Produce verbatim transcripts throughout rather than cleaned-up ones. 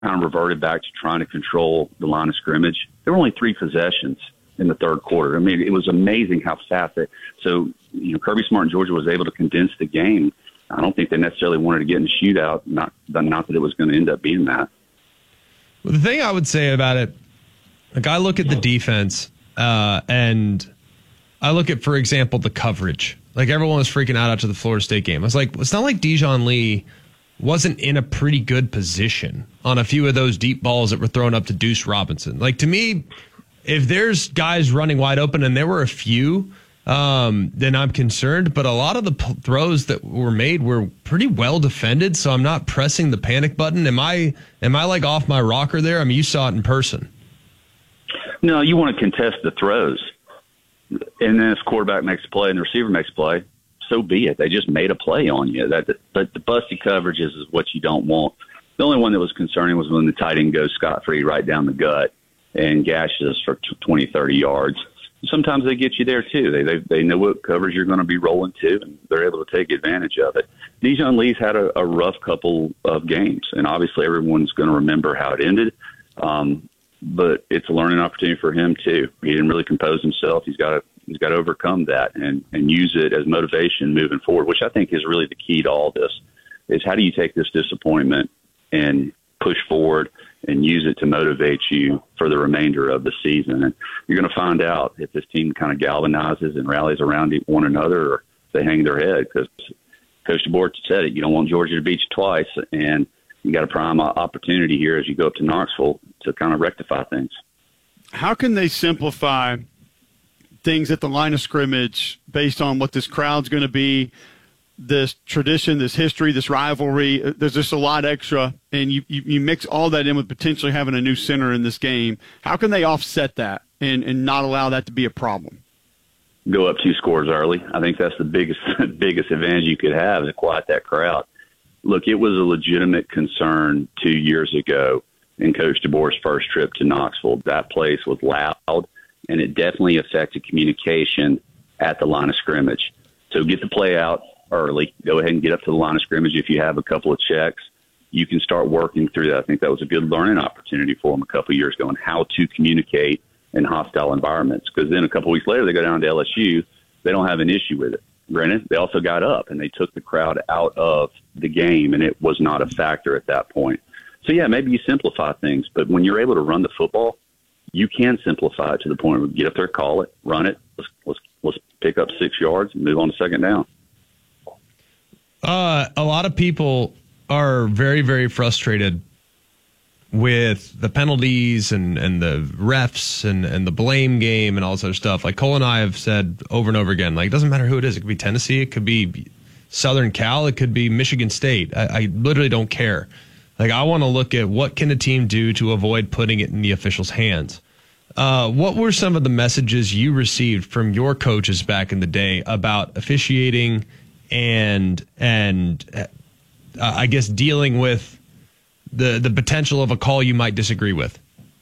kind of reverted back to trying to control the line of scrimmage. There were only three possessions in the third quarter. I mean, it was amazing how fast they. So, you know, Kirby Smart and Georgia was able to condense the game. I don't think they necessarily wanted to get in a shootout. Not, not that it was going to end up being that. Well, the thing I would say about it, like I look at the defense, uh, and I look at, for example, the coverage. Like everyone was freaking out after the Florida State game. I was like, it's not like Dijon Lee wasn't in a pretty good position on a few of those deep balls that were thrown up to Deuce Robinson. Like, to me, if there's guys running wide open, and there were a few, um, then I'm concerned. But a lot of the p- throws that were made were pretty well defended, so I'm not pressing the panic button. Am I, am I like off my rocker there? I mean, you saw it in person. No, you want to contest the throws. And then if the quarterback makes a play and the receiver makes a play, so be it. They just made a play on you. That, but the busty coverages is what you don't want. The only one that was concerning was when the tight end goes scot-free right down the gut and gashes us for twenty, thirty yards. Sometimes they get you there, too. They they, they know what coverage you're going to be rolling to, and they're able to take advantage of it. Dijon Lee's had a, a rough couple of games, and obviously everyone's going to remember how it ended. Um, but it's a learning opportunity for him, too. He didn't really compose himself. He's got to He's got to overcome that and, and use it as motivation moving forward, which I think is really the key to all this, is how do you take this disappointment and push forward and use it to motivate you for the remainder of the season. And you're going to find out if this team kind of galvanizes and rallies around one another, or they hang their head, because Coach DeBoer said it. You don't want Georgia to beat you twice, and you got a prime opportunity here as you go up to Knoxville to kind of rectify things. How can they simplify things at the line of scrimmage based on what this crowd's going to be, this tradition, this history, this rivalry? There's just a lot extra, and you, you, you mix all that in with potentially having a new center in this game. How can they offset that and, and not allow that to be a problem? Go up two scores early. I think that's the biggest biggest advantage you could have, is to quiet that crowd. Look, it was a legitimate concern two years ago in Coach DeBoer's first trip to Knoxville. That place was loud, and it definitely affected communication at the line of scrimmage. So get the play out early. Go ahead and get up to the line of scrimmage. If you have a couple of checks, you can start working through that. I think that was a good learning opportunity for them a couple of years ago on how to communicate in hostile environments. Because then a couple of weeks later, they go down to L S U. They don't have an issue with it. Granted, they also got up, and they took the crowd out of the game, and it was not a factor at that point. So, yeah, maybe you simplify things. But when you're able to run the football, you can simplify it to the point where you get up there, call it, run it, let's let's, let's pick up six yards and move on to second down. Uh, a lot of people are very, very frustrated with the penalties and, and the refs and, and the blame game and all this other stuff. Like Cole and I have said over and over again, like, it doesn't matter who it is. It could be Tennessee. It could be Southern Cal. It could be Michigan State. I, I literally don't care. Like, I want to look at what can a team do to avoid putting it in the officials' hands. Uh, what were some of the messages you received from your coaches back in the day about officiating and and uh, I guess dealing with the the potential of a call you might disagree with?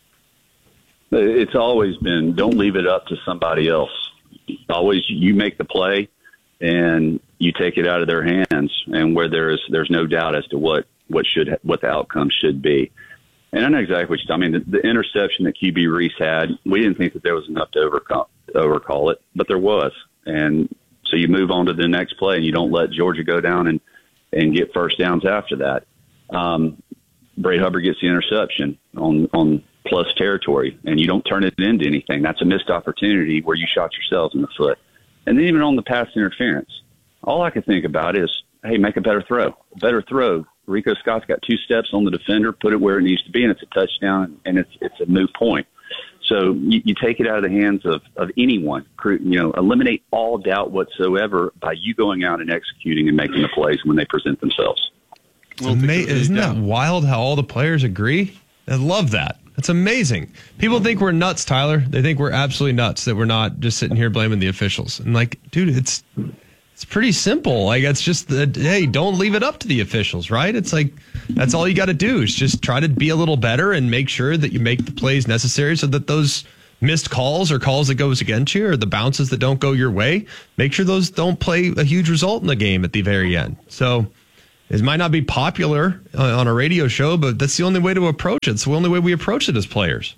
It's always been, don't leave it up to somebody else. Always, you make the play and you take it out of their hands, and where there's there's no doubt as to what. what should what the outcome should be. And I know exactly what you I mean, the, the interception that Q B Reese had, we didn't think that there was enough to overcall, overcall it, but there was. And so you move on to the next play, and you don't let Georgia go down and, and get first downs after that. Um, Braid Hubbard gets the interception on, on plus territory, and you don't turn it into anything. That's a missed opportunity where you shot yourselves in the foot. And then even on the pass interference, all I could think about is, hey, make a better throw. A better throw. Rico Scott's got two steps on the defender, put it where it needs to be, and it's a touchdown, and it's it's a moot point. So you, you take it out of the hands of, of anyone. You know, eliminate all doubt whatsoever by you going out and executing and making the plays when they present themselves. Ama- isn't that wild how all the players agree? I love that. That's amazing. People think we're nuts, Tyler. They think we're absolutely nuts that we're not just sitting here blaming the officials. And like, dude, it's it's pretty simple. Like, it's just that, hey, don't leave it up to the officials, right? It's like, that's all you got to do is just try to be a little better and make sure that you make the plays necessary so that those missed calls or calls that goes against you or the bounces that don't go your way, make sure those don't play a huge result in the game at the very end. So It might not be popular on a radio show, but that's the only way to approach it. It's the only way we approach it as players.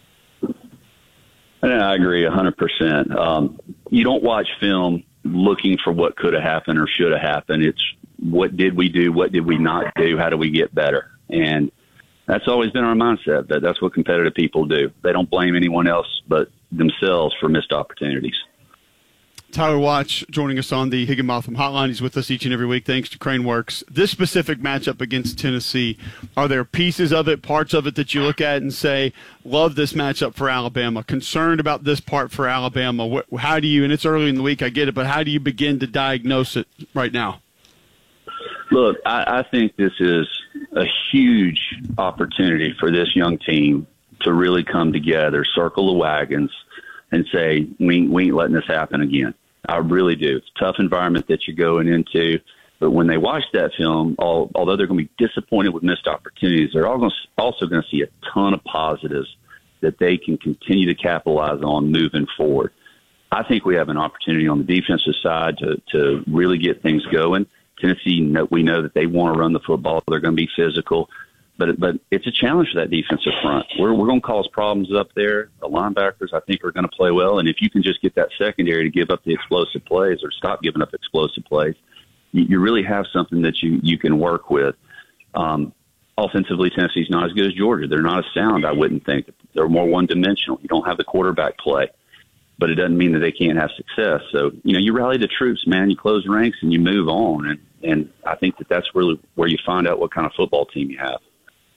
I agree one hundred percent. Um, you don't watch film looking for what could have happened or should have happened. It's what did we do? What did we not do? How do we get better? And that's always been our mindset. That that's what competitive people do. They don't blame anyone else but themselves for missed opportunities. Tyler Watch joining us on the Higginbotham Hotline. He's with us each and every week thanks to Craneworks. This specific matchup against Tennessee, are there pieces of it, parts of it that you look at and say, love this matchup for Alabama, concerned about this part for Alabama? How do you, and it's early in the week, I get it, but how do you begin to diagnose it right now? Look, I, I think this is a huge opportunity for this young team to really come together, circle the wagons, and say, we, we ain't letting this happen again. I really do. It's a tough environment that you're going into. But when they watch that film, all, although they're going to be disappointed with missed opportunities, they're all going to, also going to see a ton of positives that they can continue to capitalize on moving forward. I think we have an opportunity on the defensive side to, to really get things going. Tennessee, we know that they want to run the football. They're going to be physical. But but it's a challenge for that defensive front. We're we're going to cause problems up there. The linebackers, I think, are going to play well. And if you can just get that secondary to give up the explosive plays or stop giving up explosive plays, you, you really have something that you, you can work with. Um, offensively, Tennessee's not as good as Georgia. They're not as sound, I wouldn't think. They're more one-dimensional. You don't have the quarterback play. But it doesn't mean that they can't have success. So, you know, you rally the troops, man. You close ranks and you move on. And, and I think that that's really where you find out what kind of football team you have.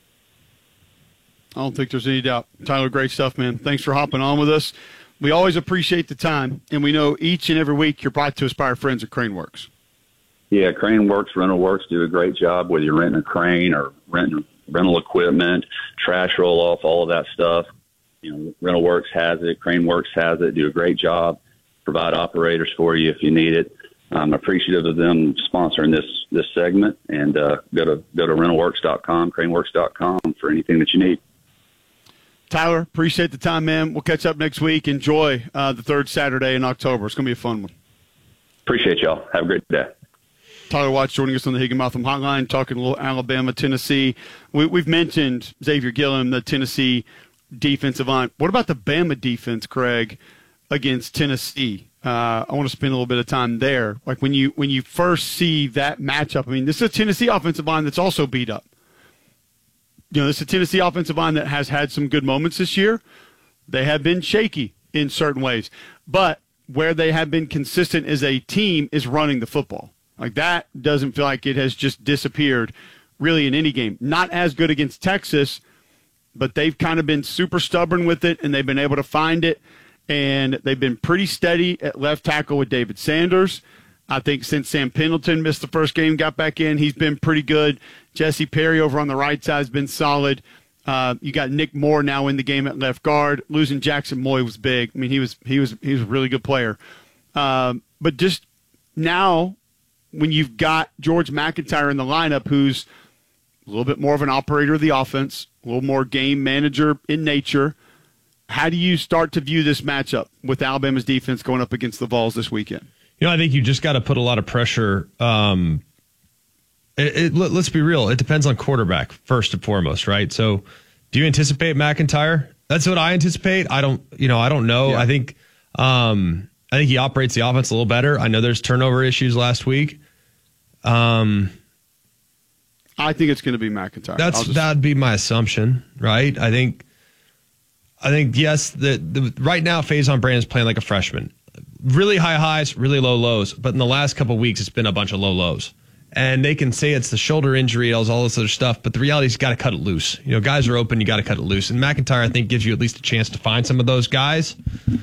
I don't think there's any doubt. Tyler, great stuff, man. Thanks for hopping on with us. We always appreciate the time, and we know each and every week you're brought to us by our friends at Craneworks. Yeah, Craneworks, Rental Works do a great job, whether you're renting a crane or renting rental equipment, trash roll-off, all of that stuff. You know, Rental Works has it, Craneworks has it, do a great job, provide operators for you if you need it. I'm appreciative of them sponsoring this this segment, and uh, go to go to rental works dot com, craneworks dot com for anything that you need. Tyler, appreciate the time, man. We'll catch up next week. Enjoy uh, the third Saturday in October. It's going to be a fun one. Appreciate y'all. Have a great day. Tyler Watts joining us on the Higginbotham Hotline, talking a little Alabama, Tennessee. We, we've mentioned Xavier Gilliam, the Tennessee defensive line. What about the Bama defense, Craig, against Tennessee? Uh, I want to spend a little bit of time there. Like when you when you first see that matchup, I mean, this is a Tennessee offensive line that's also beat up. You know, this is a Tennessee offensive line that has had some good moments this year. They have been shaky in certain ways. But where they have been consistent as a team is running the football. Like that doesn't feel like it has just disappeared really in any game. Not as good against Texas, but they've kind of been super stubborn with it, and they've been able to find it. And they've been pretty steady at left tackle with David Sanders. I think since Sam Pendleton missed the first game, got back in, he's been pretty good. Jesse Perry over on the right side has been solid. Uh, you got Nick Moore now in the game at left guard. Losing Jackson Moy was big. I mean, he was he was he was a really good player. Um, but just now, when you've got George McIntyre in the lineup, who's a little bit more of an operator of the offense, a little more game manager in nature, how do you start to view this matchup with Alabama's defense going up against the Vols this weekend? You know, I think you just got to put a lot of pressure. Um, it, it, let, let's be real. It depends on quarterback first and foremost, right? So do you anticipate McIntyre? That's what I anticipate. I don't, you know, I don't know. Yeah. I think, um, I think he operates the offense a little better. I know there's turnover issues last week. Um, I think it's going to be McIntyre. That's, just... that'd be my assumption, right? I think, I think, yes, the, the right now Faison Brandon's playing like a freshman. Really high highs, really low lows. But in the last couple of weeks, it's been a bunch of low lows. And they can say it's the shoulder injury, all this other stuff, but the reality is you got to cut it loose. You know, guys are open, you got to cut it loose. And McIntyre, I think, gives you at least a chance to find some of those guys.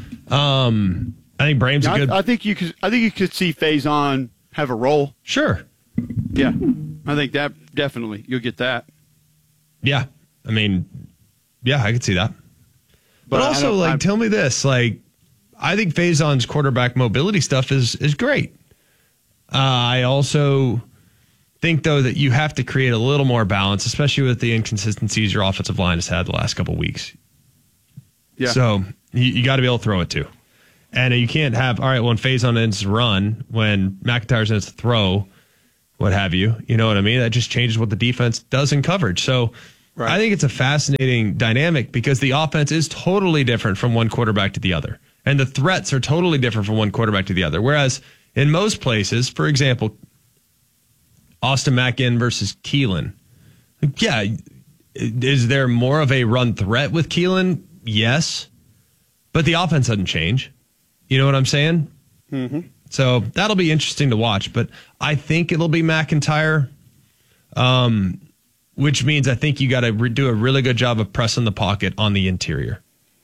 Um, I think Braham's a good. I, I think you could. I think you could see Faison have a role. Sure. Yeah, I think that definitely you'll get that. Yeah, I mean, yeah, I could see that. But, but also, like, I'm, tell me this, like. I think Faison's quarterback mobility stuff is is great. Uh, I also think, though, that you have to create a little more balance, especially with the inconsistencies your offensive line has had the last couple of weeks. Yeah. So you, you got to be able to throw it, too. And you can't have, all right, when Faison ends to run, when McIntyre's ends to throw, what have you. You know what I mean? That just changes what the defense does in coverage. So right. I think it's a fascinating dynamic because the offense is totally different from one quarterback to the other. And the threats are totally different from one quarterback to the other. Whereas in most places, for example, Austin Mack-In versus Keelan. Yeah, is there more of a run threat with Keelan? Yes. But the offense doesn't change. You know what I'm saying? Mm-hmm. So that'll be interesting to watch. But I think it'll be McIntyre, um, which means I think you got to re- do a really good job of pressing the pocket on the interior.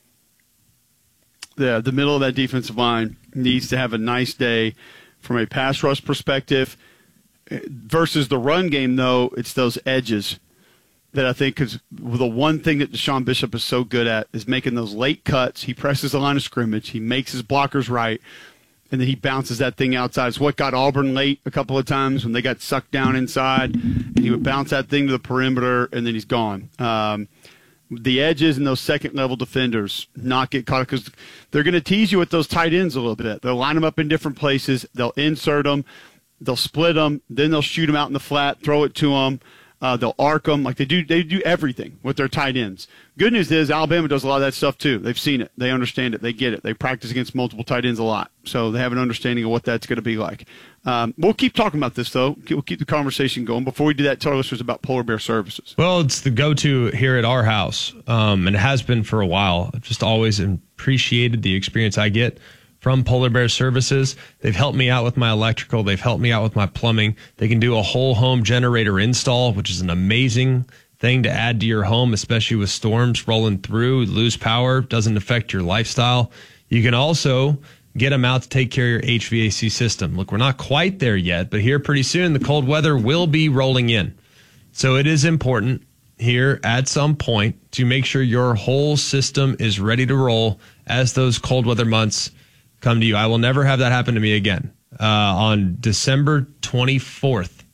Yeah, the middle of that defensive line needs to have a nice day from a pass rush perspective. Versus the run game, though, it's those edges that I think is the one thing that Deshaun Bishop is so good at is making those late cuts. He presses the line of scrimmage. He makes his blockers right, and then he bounces that thing outside. It's what got Auburn late a couple of times when they got sucked down inside, and he would bounce that thing to the perimeter, and then he's gone. Um, the edges and those second-level defenders not get caught because they're going to tease you with those tight ends a little bit. They'll line them up in different places. They'll insert them. They'll split them. Then they'll shoot them out in the flat, throw it to them. Uh, they'll arc them. Like they do, they do everything with their tight ends. Good news is Alabama does a lot of that stuff too. They've seen it. They understand it. They get it. They practice against multiple tight ends a lot. So they have an understanding of what that's going to be like. Um, we'll keep talking about this, though. We'll keep the conversation going. Before we do that, tell our listeners about Polar Bear Services. Well, it's the go-to here at our house, um, and it has been for a while. I've just always appreciated the experience I get from Polar Bear Services. They've helped me out with my electrical. They've helped me out with my plumbing. They can do a whole home generator install, which is an amazing thing to add to your home, especially with storms rolling through. Lose power, doesn't affect your lifestyle. You can also get them out to take care of your H V A C system. Look, we're not quite there yet, but here pretty soon the cold weather will be rolling in. So it is important here at some point to make sure your whole system is ready to roll as those cold weather months come to you. I will never have that happen to me again. Uh, on December twenty-fourth,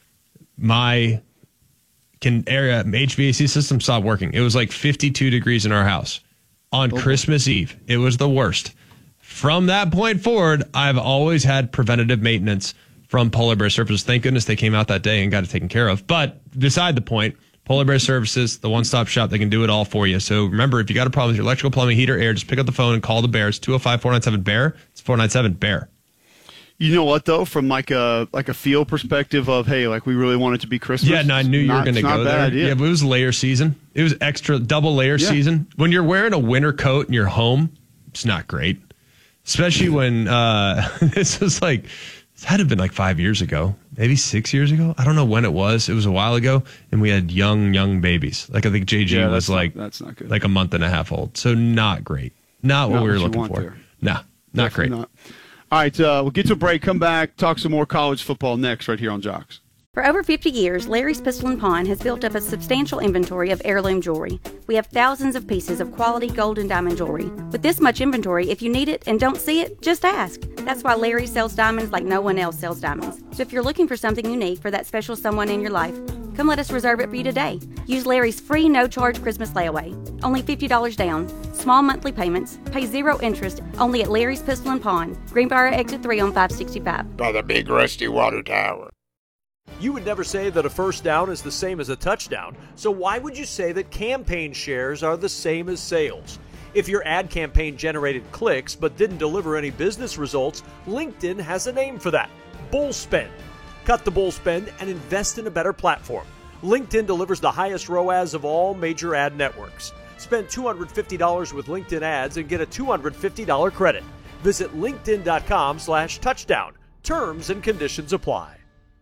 my can area H V A C system stopped working. It was like fifty-two degrees in our house on okay. Christmas Eve. It was the worst. From that point forward, I've always had preventative maintenance from Polar Bear Services. Thank goodness they came out that day and got it taken care of. But beside the point, Polar Bear Services, the one-stop shop, they can do it all for you. So remember, if you got a problem with your electrical, plumbing, heater, air, just pick up the phone and call the Bears, two oh five, four nine seven, B E A R. It's four nine seven, B E A R. You know what, though, from like a like a feel perspective of, hey, like we really want it to be Christmas. Yeah, no, I knew you not, were going to go there. Idea. Yeah, but it was layer season. It was extra, double layer yeah. season. When you're wearing a winter coat in your home, it's not great. Especially when uh, this was like, it had to have been like five years ago, maybe six years ago. I don't know when it was. It was a while ago, and we had young, young babies. Like I think J G yeah, was like not, that's not good. like a month and a half old. So not great. Not what not we were what looking for. There. Nah, not Definitely great. Not. All right, uh, we'll get to a break, come back, talk some more college football next right here on Jocks. For over fifty years, Larry's Pistol and Pawn has built up a substantial inventory of heirloom jewelry. We have thousands of pieces of quality gold and diamond jewelry. With this much inventory, if you need it and don't see it, just ask. That's why Larry sells diamonds like no one else sells diamonds. So if you're looking for something unique for that special someone in your life, come let us reserve it for you today. Use Larry's free no-charge Christmas layaway. Only fifty dollars down, small monthly payments, pay zero interest, only at Larry's Pistol and Pawn, Greenbrier Exit three on five sixty-five. By the big rusty water tower. You would never say that a first down is the same as a touchdown, so why would you say that campaign shares are the same as sales? If your ad campaign generated clicks but didn't deliver any business results, LinkedIn has a name for that: bull spend. Cut the bull spend and invest in a better platform. LinkedIn delivers the highest R O A S of all major ad networks. Spend two hundred fifty dollars with LinkedIn ads and get a two hundred fifty dollars credit. Visit linkedin.com slash touchdown. Terms and conditions apply.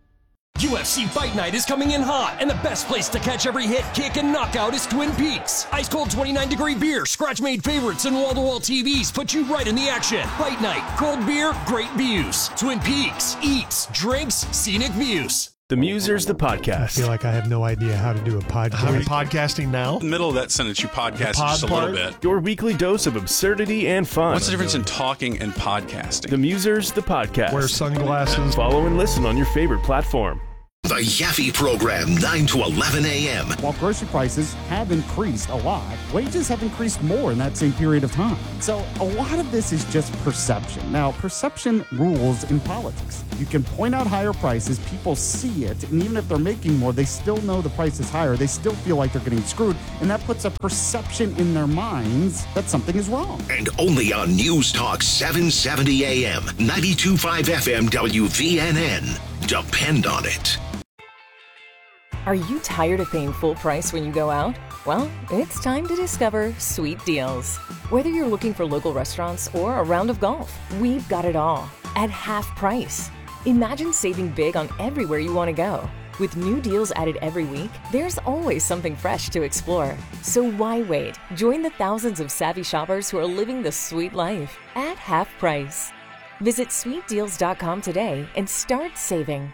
U F C Fight Night is coming in hot, and the best place to catch every hit, kick, and knockout is Twin Peaks. Ice-cold twenty-nine degree beer, scratch-made favorites, and wall-to-wall T Vs put you right in the action. Fight Night, cold beer, great views. Twin Peaks, eats, drinks, scenic views. The Musers, the podcast. I feel like I have no idea how to do a podcast. Are you podcasting now? In the middle of that sentence, you podcast just a little bit. Your weekly dose of absurdity and fun. What's the difference in talking and podcasting? The Musers, the podcast. Wear sunglasses. Follow and listen on your favorite platform. The Yaffe Program, nine to eleven a.m. While grocery prices have increased a lot, wages have increased more in that same period of time. So a lot of this is just perception. Now, perception rules in politics. You can point out higher prices, people see it, and even if they're making more, they still know the price is higher. They still feel like they're getting screwed, and that puts a perception in their minds that something is wrong. And only on News Talk seven seventy a.m., ninety-two point five F M W V N N. Depend on it. Are you tired of paying full price when you go out? Well, it's time to discover Sweet Deals. Whether you're looking for local restaurants or a round of golf, we've got it all at half price. Imagine saving big on everywhere you want to go. With new deals added every week, there's always something fresh to explore. So why wait? Join the thousands of savvy shoppers who are living the sweet life at half price. Visit sweet deals dot com today and start saving.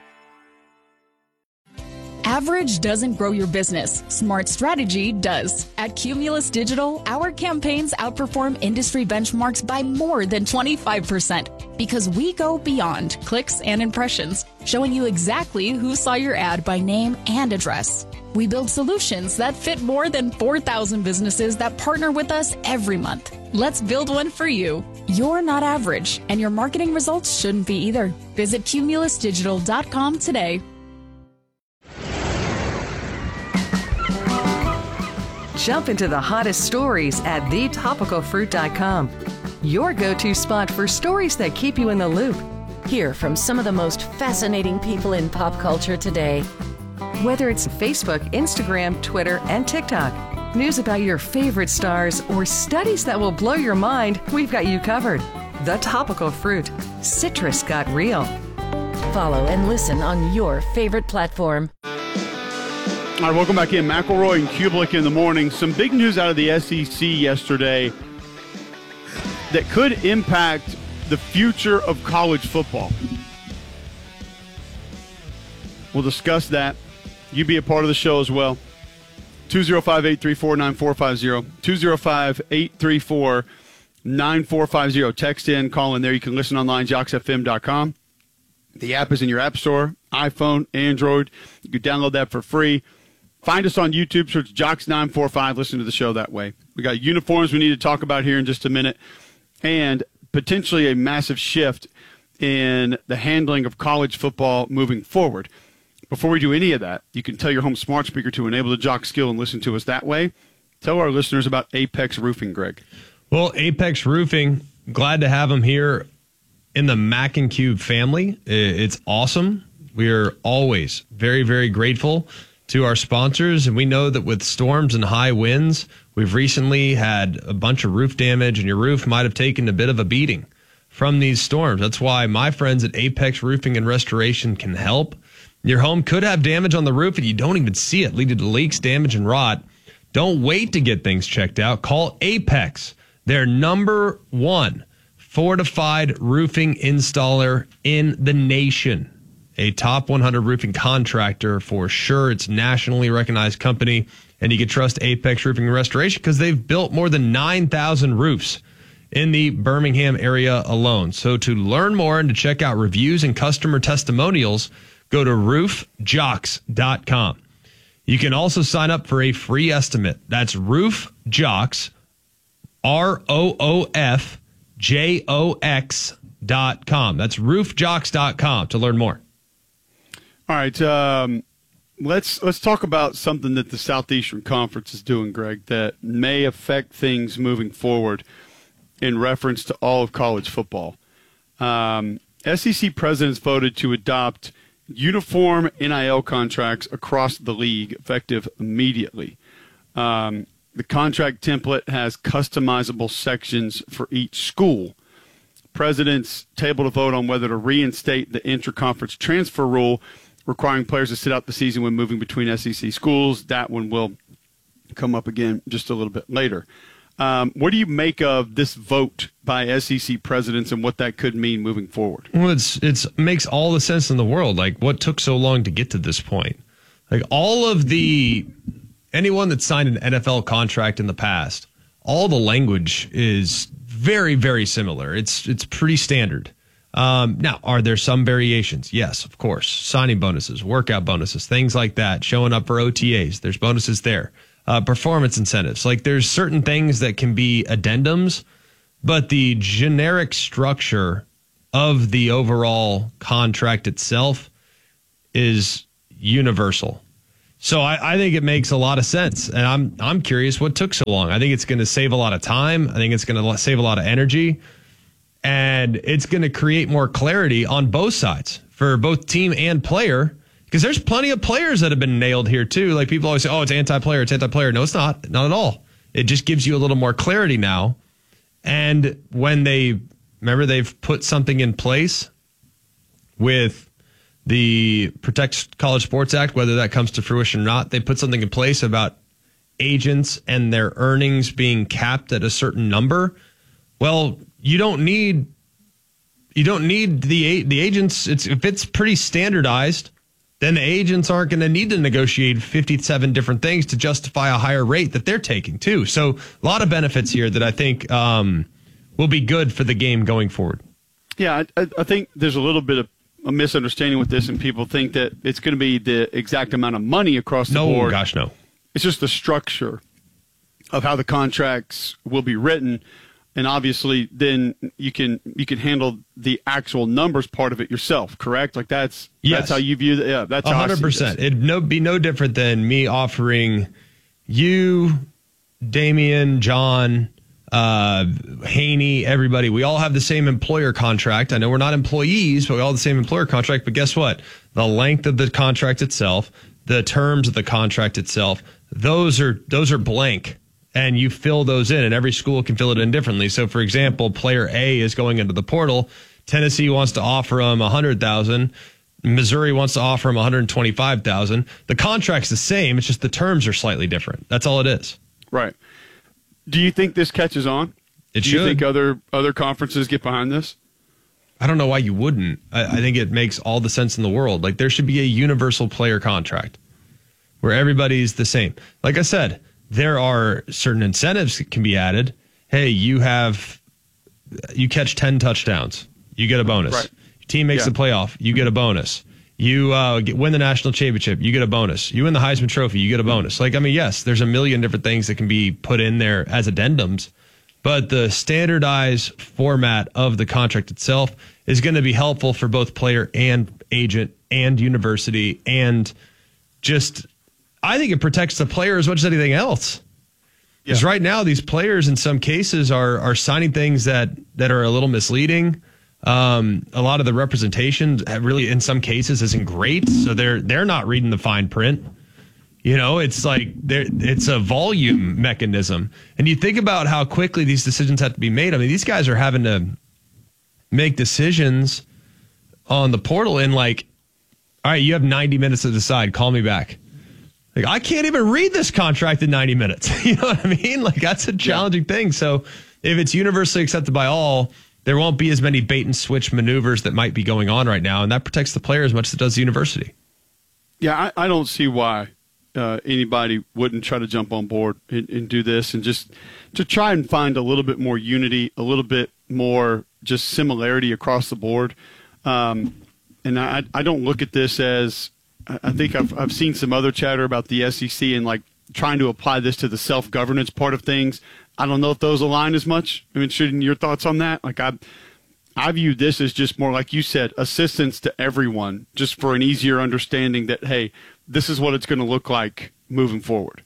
Average doesn't grow your business. Smart strategy does. At Cumulus Digital, our campaigns outperform industry benchmarks by more than twenty-five percent because we go beyond clicks and impressions, showing you exactly who saw your ad by name and address. We build solutions that fit more than four thousand businesses that partner with us every month. Let's build one for you. You're not average, and your marketing results shouldn't be either. Visit cumulus digital dot com today. Jump into the hottest stories at the topical fruit dot com. Your go-to spot for stories that keep you in the loop. Hear from some of the most fascinating people in pop culture today. Whether it's Facebook, Instagram, Twitter, and TikTok, news about your favorite stars, or studies that will blow your mind, we've got you covered. The Topical Fruit. Citrus got real. Follow and listen on your favorite platform. All right, welcome back in. McElroy and Kublik in the morning. Some big news out of the S E C yesterday that could impact the future of college football. We'll discuss that. You be a part of the show as well. two oh five, eight three four, nine four five oh. two oh five, eight three four, nine four five oh. Text in, call in there. You can listen online, jocks f m dot com. The app is in your app store, iPhone, Android. You can download that for free. Find us on YouTube, search Jocks nine four five. Listen to the show that way. We got uniforms we need to talk about here in just a minute, and potentially a massive shift in the handling of college football moving forward. Before we do any of that, you can tell your home smart speaker to enable the Jock skill and listen to us that way. Tell our listeners about Apex Roofing, Greg. Well, Apex Roofing, glad to have them here in the Mac and Cube family. It's awesome. We are always very, very grateful to our sponsors, and we know that with storms and high winds, we've recently had a bunch of roof damage, and your roof might have taken a bit of a beating from these storms. That's why my friends at Apex Roofing and Restoration can help. Your home could have damage on the roof, and you don't even see it, leading to leaks, damage, and rot. Don't wait to get things checked out. Call Apex. They're number one fortified roofing installer in the nation. A top one hundred roofing contractor for sure. It's a nationally recognized company, and you can trust Apex Roofing and Restoration because they've built more than nine thousand roofs in the Birmingham area alone. So to learn more and to check out reviews and customer testimonials, go to roof jocks dot com. You can also sign up for a free estimate. That's RoofJocks, R O O F J O X dot com. That's roof jocks dot com to learn more. All right, um, let's let's talk about something that the Southeastern Conference is doing, Greg, that may affect things moving forward in reference to all of college football. Um, S E C presidents voted to adopt uniform N I L contracts across the league effective immediately. Um, the contract template has customizable sections for each school. Presidents tabled a vote on whether to reinstate the interconference transfer rule requiring players to sit out the season when moving between S E C schools. That one will come up again just a little bit later. Um, what do you make of this vote by S E C presidents and what that could mean moving forward? Well, it's it's makes all the sense in the world. Like, what took so long to get to this point? Like, all of the anyone that signed an N F L contract in the past, all the language is very, very similar. It's it's pretty standard. Um, now, are there some variations? Yes, of course. Signing bonuses, workout bonuses, things like that. Showing up for O T As. There's bonuses there. Uh, performance incentives. Like there's certain things that can be addendums, but the generic structure of the overall contract itself is universal. So I, I think it makes a lot of sense. And I'm I'm curious what took so long. I think it's going to save a lot of time. I think it's going to save a lot of energy. And it's going to create more clarity on both sides for both team and player. Because there's plenty of players that have been nailed here, too. Like people always say, oh, it's anti-player, it's anti-player. No, it's not. Not at all. It just gives you a little more clarity now. And when they, remember, they've put something in place with the Protect College Sports Act, whether that comes to fruition or not. They put something in place about agents and their earnings being capped at a certain number. Well, you don't need you don't need the the agents. It's, if it's pretty standardized, then the agents aren't going to need to negotiate fifty-seven different things to justify a higher rate that they're taking, too. So a lot of benefits here that I think um, will be good for the game going forward. Yeah, I, I think there's a little bit of a misunderstanding with this, and people think that it's going to be the exact amount of money across the no, board. No, gosh, no. It's just the structure of how the contracts will be written. And obviously, then you can you can handle the actual numbers part of it yourself, correct? Like that's yes. that's how you view it. Yeah, that's a hundred percent. It'd no be no different than me offering you, Damian, John, uh, Haney, everybody. We all have the same employer contract. I know we're not employees, but we all have the same employer contract. But guess what? The length of the contract itself, the terms of the contract itself, those are those are blank. And you fill those in, and every school can fill it in differently. So, for example, player A is going into the portal. Tennessee wants to offer him one hundred thousand dollars. Missouri wants to offer him one hundred twenty-five thousand dollars. The contract's the same. It's just the terms are slightly different. That's all it is. Right. Do you think this catches on? It Do should. you think other other conferences get behind this? I don't know why you wouldn't. I, I think it makes all the sense in the world. Like, there should be a universal player contract where everybody's the same. Like I said, there are certain incentives that can be added. Hey, you have, you catch ten touchdowns, you get a bonus. Right. Your team makes yeah. the playoff, you get a bonus. You uh, get, win the national championship, you get a bonus. You win the Heisman Trophy, you get a bonus. Like, I mean, yes, there's a million different things that can be put in there as addendums, but the standardized format of the contract itself is going to be helpful for both player and agent and university, and just, I think it protects the player as much as anything else. Because yeah. right now, these players in some cases are are signing things that, that are a little misleading. Um, a lot of the representation really, in some cases, isn't great. So they're they're not reading the fine print. You know, it's like it's a volume mechanism. And you think about how quickly these decisions have to be made. I mean, these guys are having to make decisions on the portal in like, all right, you have ninety minutes to decide. Call me back. Like, I can't even read this contract in ninety minutes. You know what I mean? Like, that's a challenging yeah. thing. So if it's universally accepted by all, there won't be as many bait and switch maneuvers that might be going on right now. And that protects the player as much as it does the university. Yeah, I, I don't see why uh, anybody wouldn't try to jump on board and, and do this, and just to try and find a little bit more unity, a little bit more just similarity across the board. Um, and I, I don't look at this as, I think I've I've seen some other chatter about the S E C and like trying to apply this to the self-governance part of things. I don't know if those align as much. I mean, shouldn't your thoughts on that? Like I, I view this as just more, like you said, assistance to everyone, just for an easier understanding that, hey, this is what it's going to look like moving forward.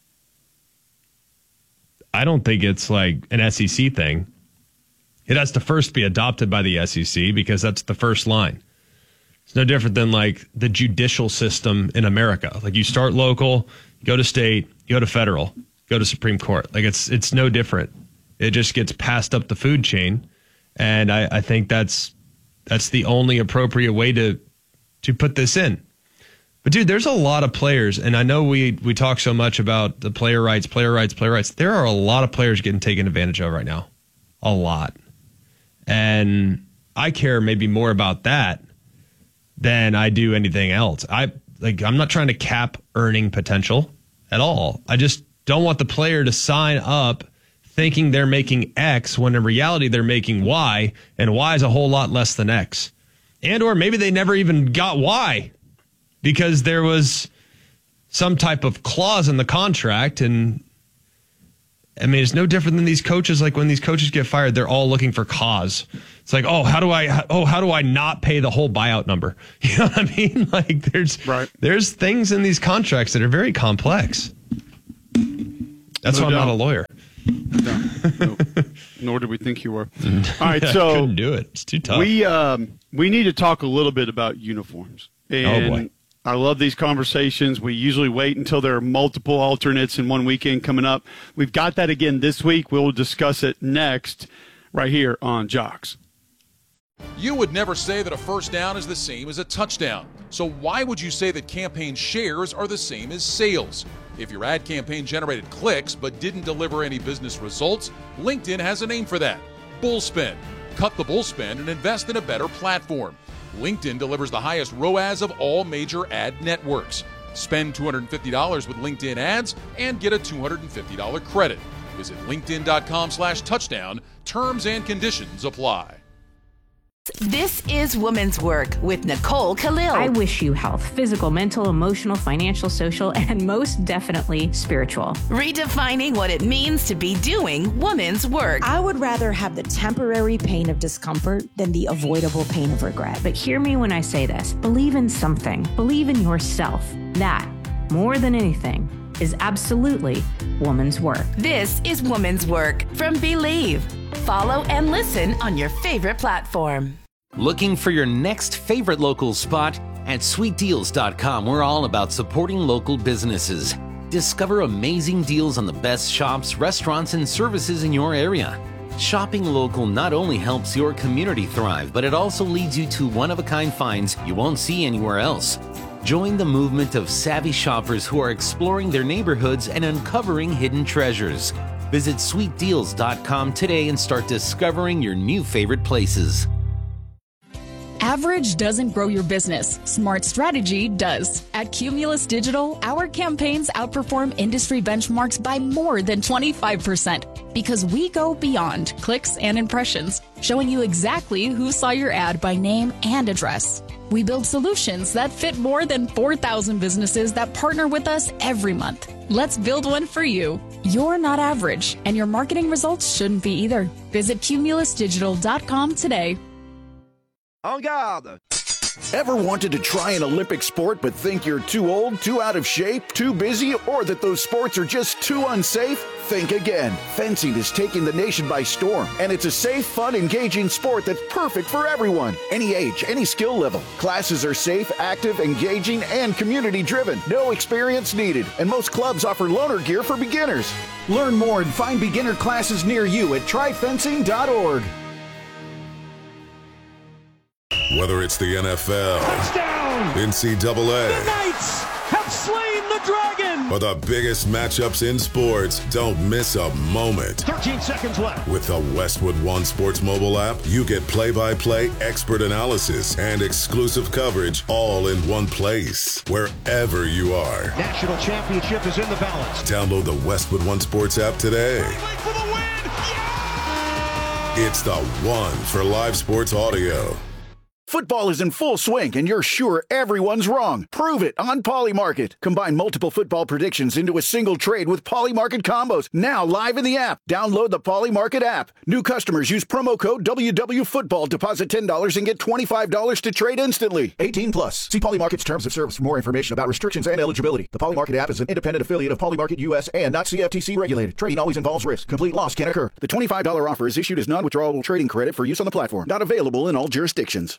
I don't think it's like an S E C thing. It has to first be adopted by the S E C because that's the first line. It's no different than like the judicial system in America. Like, you start local, you go to state, you go to federal, go to Supreme Court. Like, it's it's no different. It just gets passed up the food chain, and I, I think that's that's the only appropriate way to to put this in. But dude, there's a lot of players, and I know we we talk so much about the player rights, player rights, player rights. There are a lot of players getting taken advantage of right now, a lot, and I care maybe more about that than I do anything else. I like I'm not trying to cap earning potential at all. I just don't want the player to sign up thinking they're making X when in reality they're making Y, and Y is a whole lot less than X. And or maybe they never even got Y because there was some type of clause in the contract. And I mean, it's no different than these coaches. Like when these coaches get fired, they're all looking for cause. It's like, oh, how do I, oh, how do I not pay the whole buyout number? You know what I mean? Like there's, right. there's things in these contracts that are very complex. That's no why I'm doubt. not a lawyer. No, no. Nor did we think you were. All right, yeah, so I couldn't do it. It's too tough. We um, we need to talk a little bit about uniforms. And oh boy. I love these conversations. We usually wait until there are multiple alternates in one weekend coming up. We've got that again this week. We'll discuss it next right here on Jocks. You would never say that a first down is the same as a touchdown. So why would you say that campaign shares are the same as sales? If your ad campaign generated clicks but didn't deliver any business results, LinkedIn has a name for that: Bullspend. Cut the bullspend and invest in a better platform. LinkedIn delivers the highest R O A S of all major ad networks. Spend two hundred fifty dollars with LinkedIn ads and get a two hundred fifty dollars credit. Visit linkedin.com slash touchdown. Terms and conditions apply. This is Women's Work with Nicole Khalil. I wish you health, physical, mental, emotional, financial, social, and most definitely spiritual. Redefining what it means to be doing women's work. I would rather have the temporary pain of discomfort than the avoidable pain of regret. But hear me when I say this. Believe in something. Believe in yourself. That, more than anything, is absolutely woman's work. This is Woman's Work from Believe. Follow and listen on your favorite platform. Looking for your next favorite local spot? At sweet deals dot com, we're all about supporting local businesses. Discover amazing deals on the best shops, restaurants, and services in your area. Shopping local not only helps your community thrive, but it also leads you to one-of-a-kind finds you won't see anywhere else. Join the movement of savvy shoppers who are exploring their neighborhoods and uncovering hidden treasures. Visit sweet deals dot com today and start discovering your new favorite places. Average doesn't grow your business. Smart strategy does. At Cumulus Digital, our campaigns outperform industry benchmarks by more than twenty-five percent because we go beyond clicks and impressions, showing you exactly who saw your ad by name and address. We build solutions that fit more than four thousand businesses that partner with us every month. Let's build one for you. You're not average, and your marketing results shouldn't be either. Visit cumulus digital dot com today. En garde! Ever wanted to try an Olympic sport but think you're too old, too out of shape, too busy, or that those sports are just too unsafe? Think again. Fencing is taking the nation by storm, and it's a safe, fun, engaging sport that's perfect for everyone. Any age, any skill level. Classes are safe, active, engaging, and community-driven. No experience needed, and most clubs offer loaner gear for beginners. Learn more and find beginner classes near you at try fencing dot org. Whether it's the N F L, touchdown, N C double A, the Knights have slain the dragon, or the biggest matchups in sports, don't miss a moment. thirteen seconds left. With the Westwood One Sports mobile app, you get play-by-play, expert analysis, and exclusive coverage all in one place, wherever you are. National championship is in the balance. Download the Westwood One Sports app today. For the win. Yeah! It's the one for live sports audio. Football is in full swing, and you're sure everyone's wrong. Prove it on Polymarket. Combine multiple football predictions into a single trade with Polymarket combos. Now live in the app. Download the Polymarket app. New customers use promo code W W Football. Deposit ten dollars and get twenty-five dollars to trade instantly. eighteen plus. See Polymarket's terms of service for more information about restrictions and eligibility. The Polymarket app is an independent affiliate of Polymarket U S and not C F T C regulated. Trading always involves risk. Complete loss can occur. The twenty-five dollars offer is issued as non-withdrawable trading credit for use on the platform. Not available in all jurisdictions.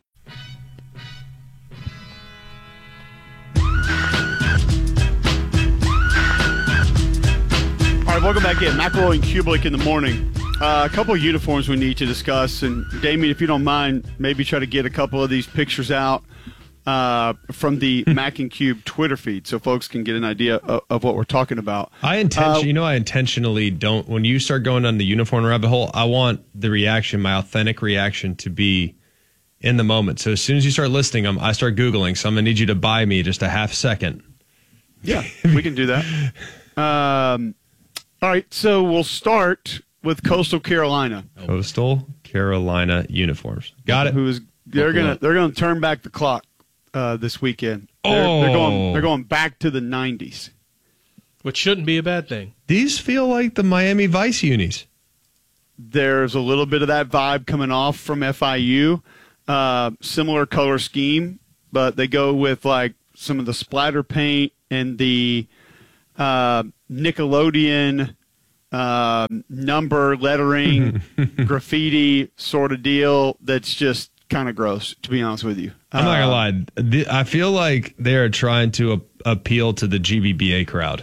All right, welcome back in. McElroy and Kublik in the morning. Uh, a couple of uniforms we need to discuss. And, Damien, if you don't mind, maybe try to get a couple of these pictures out uh, from the Mac and Cube Twitter feed so folks can get an idea of, of what we're talking about. I intention, uh, you know, I intentionally don't. When you start going on the uniform rabbit hole, I want the reaction, my authentic reaction, to be in the moment. So as soon as you start listing them, I start Googling. So I'm going to need you to buy me just a half second. Yeah, we can do that. Um, all right, so we'll start with Coastal Carolina. Coastal Carolina uniforms. Got it. Who is they're Buckle gonna up. they're gonna turn back the clock uh, this weekend. They're, Oh. they're going they're going back to the nineties. Which shouldn't be a bad thing. These feel like the Miami Vice unis. There's a little bit of that vibe coming off from F I U. Uh, similar color scheme, but they go with like some of the splatter paint and the uh, Nickelodeon uh, number lettering, graffiti sort of deal. That's just kind of gross, to be honest with you. I'm not Uh, gonna lie. The- I feel like they are trying to a- appeal to the G B B A crowd.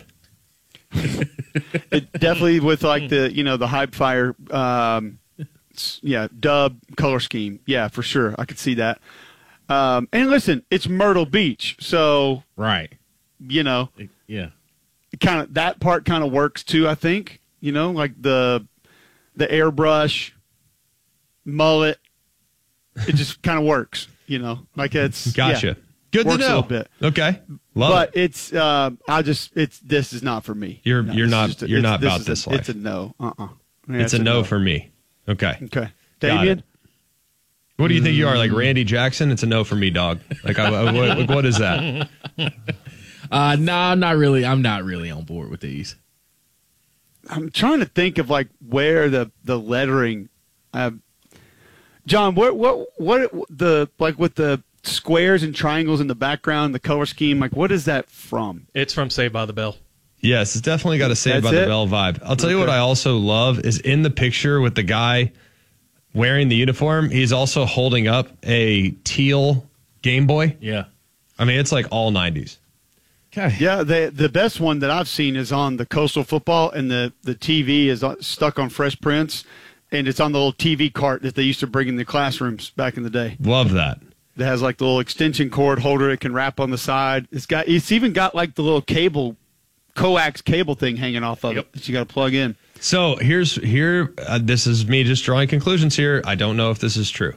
It definitely with like the you know the hype fire um s- yeah dub color scheme, yeah, for sure, I could see that. Um and listen, it's Myrtle Beach, so right, you know, yeah, kind of that part kind of works too, I think, you know, like the the airbrush mullet, it just kind of works, you know, like it's Gotcha. yeah, Good to works know. a little bit. Okay, love but it. it's uh, I just it's this is not for me. You're No, you're this not is just a- you're it's- not about is this a, life. It's a no. Uh uh It's a no, for me. Okay. Okay. Got Damien? it. What do you think you are, like Randy Jackson? It's a no for me, dog. Like, I, I- what, what is that? Uh, no, I'm not really. I'm not really on board with these. I'm trying to think of like where the the lettering. Uh, John, what what what the like with the squares and triangles in the background, the color scheme, like what is that from? It's from Saved by the Bell. Yes, it's definitely got a Saved That's by the it? Bell vibe. I'll tell you what Okay. I also love is in the picture with the guy wearing the uniform, he's also holding up a teal Game Boy. Yeah. I mean, it's like all nineties. Okay. Yeah, the the best one that I've seen is on the Coastal Football, and the, the T V is on- stuck on Fresh Prince, and it's on the little T V cart that they used to bring in the classrooms back in the day. Love that. That has like the little extension cord holder it can wrap on the side. It's got it's even got like the little cable, coax cable thing hanging off of it that you got to plug in. So here's here. Uh, this is me just drawing conclusions here. I don't know if this is true,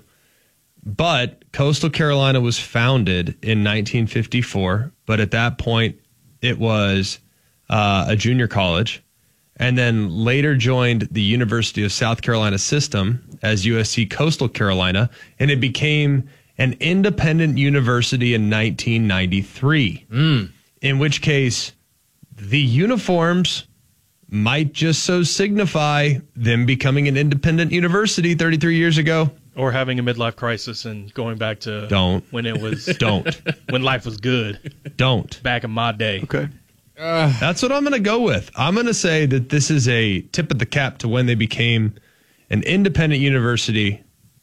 but Coastal Carolina was founded in nineteen fifty-four. But at that point, it was uh, a junior college, and then later joined the University of South Carolina system as U S C Coastal Carolina, and it became an independent university in nineteen ninety-three. Mm. In which case, the uniforms might just so signify them becoming an independent university thirty-three years ago. Or having a midlife crisis and going back to Don't. when it was Don't. when life was good. Don't. Back in my day. Okay. That's what I'm going to go with. I'm going to say that this is a tip of the cap to when they became an independent university,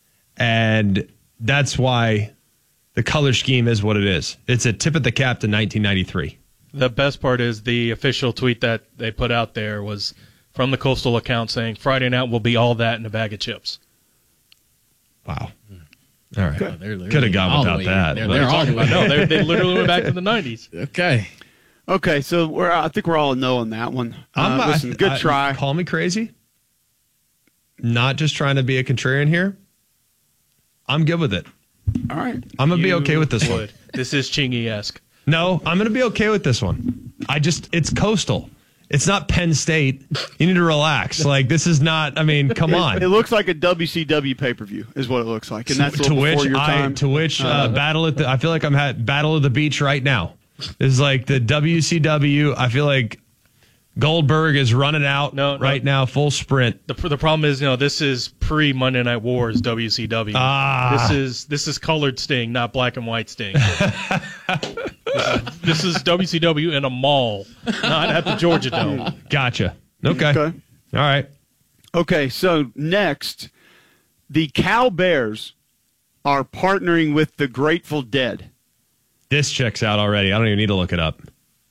and that's why the color scheme is what it is. It's a tip of the cap to nineteen ninety-three. The best part is the official tweet that they put out there was from the Coastal account saying Friday night will be all that and a bag of chips. Wow. All right. They're literally Could have gone all the without way- that. They're, but- they're all the way. No, they, they literally went back to the nineties. Okay. Okay, so we're I think we're all a no on that one. I'm, Uh, listen, I- good I- try. Call me crazy. Not just trying to be a contrarian here. I'm good with it. All right. I'm going to be You okay with this one. would. This is Chingy-esque. No, I'm going to be okay with this one. I just, it's Coastal. It's not Penn State. You need to relax. Like, this is not, I mean, come on. It, it looks like a W C W pay per view, is what it looks like, and that's a to little before which your I, time. to which uh, Uh, battle at the, I feel like I'm at Battle of the Beach right now. This is like the W C W. I feel like Goldberg is running out No, no. right now, full sprint. The, the problem is, you know, this is pre Monday Night Wars W C W. Ah. This is this is colored Sting, not black and white Sting. this, is, this is W C W in a mall, not at the Georgia Dome. Gotcha. Okay. Okay. All right. Okay, so next, the Cal Bears are partnering with the Grateful Dead. This checks out already. I don't even need to look it up.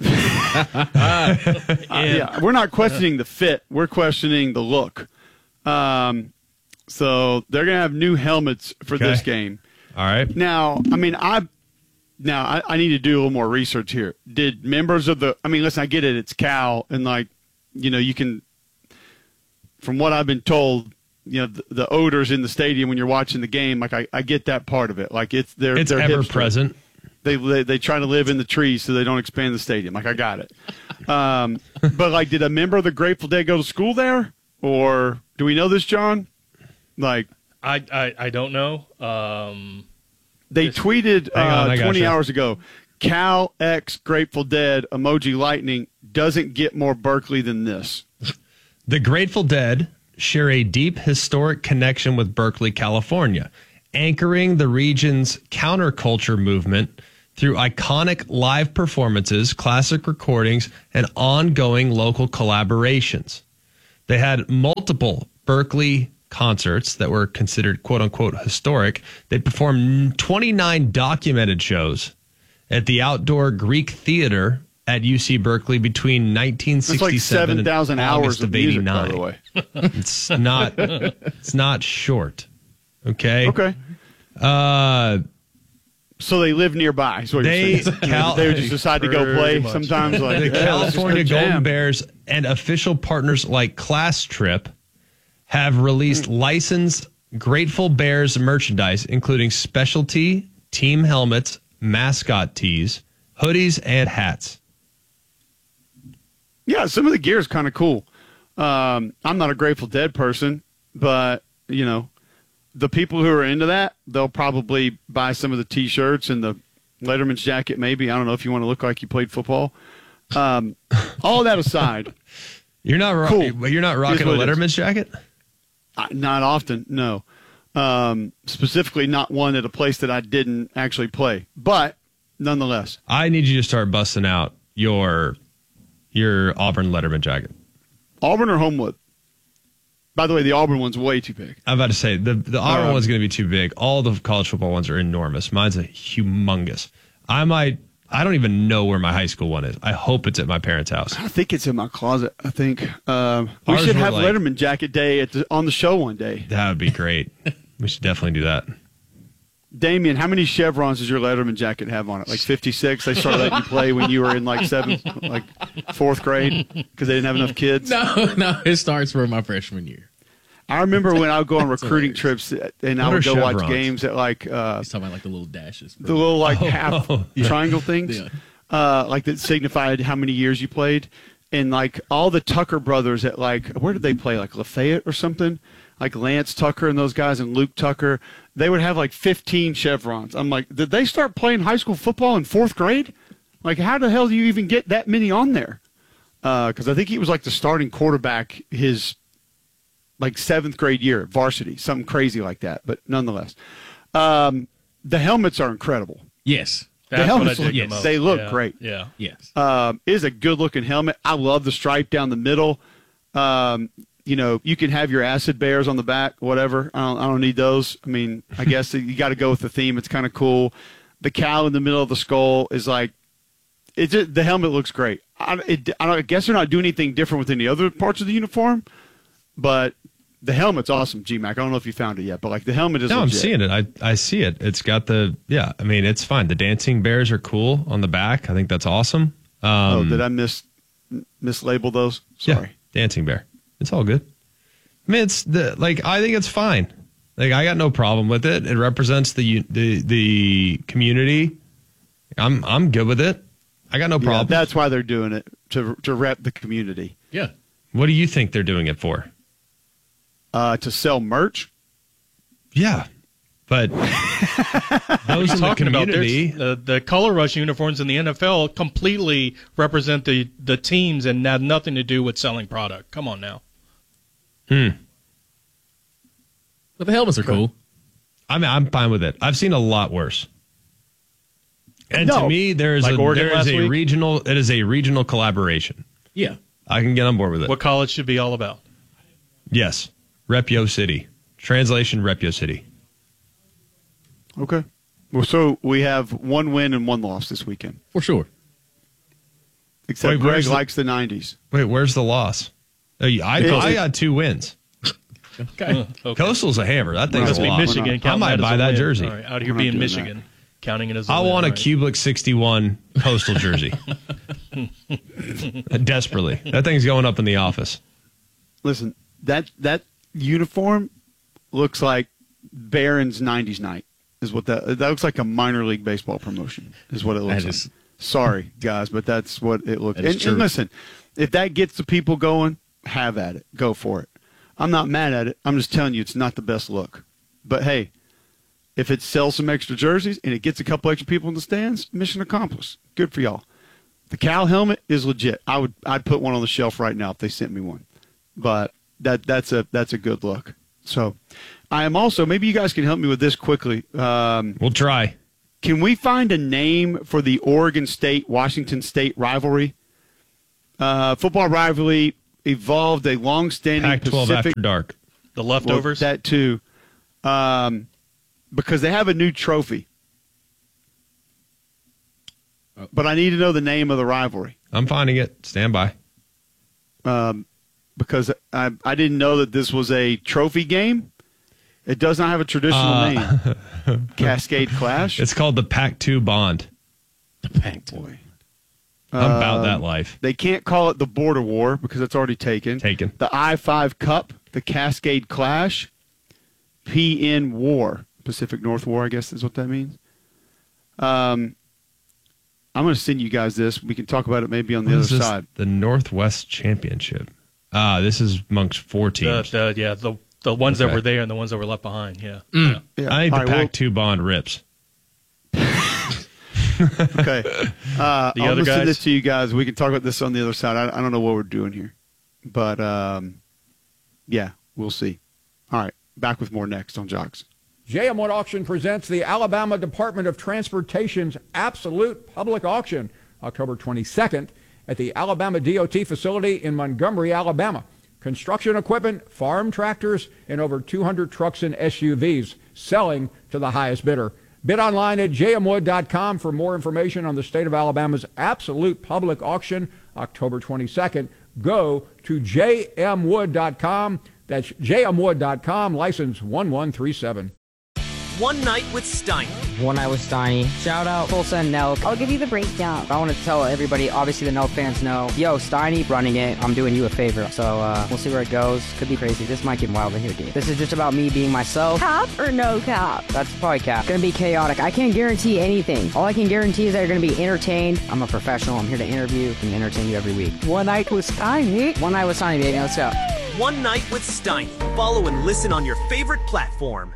Uh, yeah, we're not questioning the fit. We're questioning the look. Um, so they're going to have new helmets for Okay. this game. All right. Now, I mean, I now I, I need to do a little more research here. Did members of the? I mean, listen, I get it. It's Cal, and like, you know, you can. From what I've been told, you know, the, the odors in the stadium when you're watching the game, like I, I get that part of it. Like it's they're It's they're ever hipster. present. They, they they try to live in the trees so they don't expand the stadium. Like I got it. Um, but like, did a member of the Grateful Dead go to school there, or do we know this, John? Like, I I, I don't know. Um, they tweeted on, uh, twenty gotcha. hours ago. Cal X Grateful Dead emoji lightning doesn't get more Berkeley than this. The Grateful Dead share a deep historic connection with Berkeley, California, anchoring the region's counterculture movement through iconic live performances, classic recordings, and ongoing local collaborations. They had multiple Berkeley concerts that were considered quote-unquote historic. They performed twenty-nine documented shows at the Outdoor Greek Theater at U C Berkeley between nineteen sixty-seven That's like seven and thousand August hours of of music, eighty-nine. by the way. It's not. It's not short. Okay. Okay. Uh, so they live nearby. Is what they you're saying. Cal- they would just decide to go play much. sometimes. Like the yeah, let's just go California jam. Golden Bears and official partners like Class Trip have released licensed Grateful Bears merchandise, including specialty team helmets, mascot tees, hoodies, and hats. Yeah, some of the gear is kind of cool. Um, I'm not a Grateful Dead person, but, you know, the people who are into that, they'll probably buy some of the T-shirts and the Letterman's jacket maybe. I don't know if you want to look like you played football. Um, all that aside. You're not, ro- cool. you're not rocking a Here's what it is. Letterman's jacket? Uh, not often, no. Um, specifically not one at a place that I didn't actually play. But, nonetheless. I need you to start busting out your your Auburn Letterman jacket. Auburn or Homewood? By the way, the Auburn one's way too big. I'm about to say, the, the Auburn Um, one's going to be too big. All the college football ones are enormous. Mine's a humongous. I might, I don't even know where my high school one is. I hope it's at my parents' house. I think it's in my closet. I think um, we Ours should were have like- Letterman jacket day at the, on the show one day. That would be great. We should definitely do that. Damien, how many chevrons does your Letterman jacket have on it? Like fifty-six? They started letting you play when you were in like seventh, like fourth grade because they didn't have enough kids. No, no, it starts for my freshman year. I remember when I would go on recruiting trips and I What would are go watch chevrons? games at like uh, He's talking about like the little dashes. the little like Oh, half oh, yeah. triangle things, Yeah. uh, like that signified how many years you played. And like all the Tucker brothers at like, where did they play? Like Lafayette or something? Like Lance Tucker and those guys and Luke Tucker. They would have like fifteen chevrons. I'm like, did they start playing high school football in fourth grade? Like, how the hell do you even get that many on there? Because I think he was like the starting quarterback his like seventh grade year at varsity, something crazy like that. But nonetheless, um, the helmets are incredible. Yes. The That's what I helmets, dig look, the most. they look Yeah, great. Yeah. Yes. Um, it is a good looking helmet. I love the stripe down the middle. Um, you know, you can have your acid bears on the back, whatever. I don't, I don't need those. I mean, I guess you got to go with the theme. It's kind of cool. The cow in the middle of the skull is like, it just, the helmet looks great. I, it, I, don't, I guess they're not doing anything different with any other parts of the uniform, but the helmet's awesome, G-Mac. I don't know if you found it yet, but like the helmet is No, legit. I'm seeing it. I, I see it. It's got the, yeah, I mean, it's fine. The dancing bears are cool on the back. I think that's awesome. Um, oh, did I mis mislabel those? Sorry. Yeah, dancing bear. It's all good. I mean, it's the, like, I think it's fine. Like, I got no problem with it. It represents the, the, the community. I'm, I'm good with it. I got no Yeah, problem. that's why they're doing it, to to rep the community. Yeah. What do you think they're doing it for? Uh, to sell merch? Yeah. But those in the Talking about community, there's- the the color rush uniforms in the N F L completely represent the the teams and have nothing to do with selling product. Come on now. hmm. But the helmets are cool. I mean, I'm fine with it. I've seen a lot worse. And to No. me, there is Like a, Oregon there is last a week? regional. It is a regional collaboration. Yeah. I can get on board with it. What college should be all about? Yes, Repio City. Translation: Repio City. Okay. Well, so we have one win and one loss this weekend. For sure. Except Wait, Greg where's the- likes the nineties. Wait, where's the loss? Oh, yeah, I, Coastal. I got two wins. Okay. Okay. Coastal's a hammer. That thing's Must a be lot. Michigan. not- I counting might that as buy a that win. jersey. All right, out here We're not being doing Michigan, counting it as. A I win. want a All right. Kubelik sixty-one Coastal jersey. Desperately. That thing's going up in the office. Listen, that that uniform looks like Barron's nineties night. Is what that that looks like a minor league baseball promotion. Is what it looks That like. is- Sorry, guys, but that's what it looks. That is And, true. and listen, if that gets the people going, have at it. Go for it. I'm not mad at it. I'm just telling you it's not the best look. But, hey, if it sells some extra jerseys and it gets a couple extra people in the stands, mission accomplished. Good for y'all. The Cal helmet is legit. I would I'd put one on the shelf right now if they sent me one. But that that's a that's a good look. So I am also, maybe you guys can help me with this quickly. Um, we'll try. Can we find a name for the Oregon State Washington State rivalry? Uh, football rivalry evolved a long-standing Pac twelve Pacific. After Dark. The leftovers. Well, that too, um, because they have a new trophy. But I need to know the name of the rivalry. I'm finding it. Stand by. Um, because I I didn't know that this was a trophy game. It does not have a traditional Uh, name. Cascade Clash. It's called the Pac two Bond. The Pac two. I'm about Um, that life. They can't call it the Border War because it's already taken. Taken. The I five Cup, the Cascade Clash, P N War, Pacific North War, I guess is what that means. Um, I'm going to send you guys this. We can talk about it maybe on the What other is this? side. The Northwest Championship. Ah, this is amongst four The, teams. the, yeah, the the ones Okay. that were there and the ones that were left behind. Yeah. Mm. Yeah. I need the All right, well- Pac two Bond rips. Okay. Uh, The I'll other just send guys? this to you guys. We can talk about this on the other side. I, I don't know what we're doing here. But, um, yeah, we'll see. All right. Back with more next on Jocks. J M Wood Auction presents the Alabama Department of Transportation's Absolute Public Auction, October twenty-second, at the Alabama D O T facility in Montgomery, Alabama. Construction equipment, farm tractors, and over two hundred trucks and S U Vs selling to the highest bidder. Bid online at j m wood dot com for more information on the state of Alabama's Absolute Public Auction, October twenty-second. Go to j m wood dot com. That's j m wood dot com, license one one three seven. One Night with Steiny. One Night with Steiny. Shout out Full Send Nelk. I'll give you the breakdown. I want to tell everybody, obviously the Nelk fans know, yo, Steiny running it. I'm doing you a favor. So uh, we'll see where it goes. Could be crazy. This might get wild in here, dude. This is just about me being myself. Cap or no cap? That's probably cap. Gonna be chaotic. I can't guarantee anything. All I can guarantee is that you're gonna be entertained. I'm a professional. I'm here to interview and entertain you every week. One Night with Steiny. One Night with Steiny, baby. Let's go. One Night with Steiny. Follow and listen on your favorite platform.